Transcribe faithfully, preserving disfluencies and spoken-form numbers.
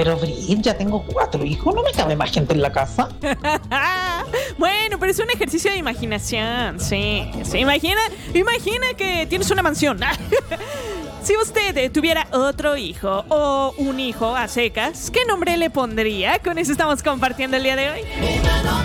Pero Brit, ya tengo cuatro hijos, no me cabe más gente en la casa. Bueno, pero es un ejercicio de imaginación, sí. sí. Imagina, imagina que tienes una mansión. Si usted tuviera otro hijo o un hijo a secas, ¿qué nombre le pondría? Con eso estamos compartiendo el día de hoy.